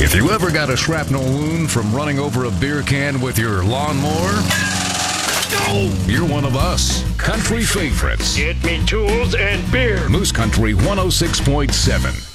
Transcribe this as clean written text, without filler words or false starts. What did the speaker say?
If you ever got a shrapnel wound from running over a beer can with your lawnmower, you're one of us. Country favorites. Get me tools and beer. Moose Country 106.7.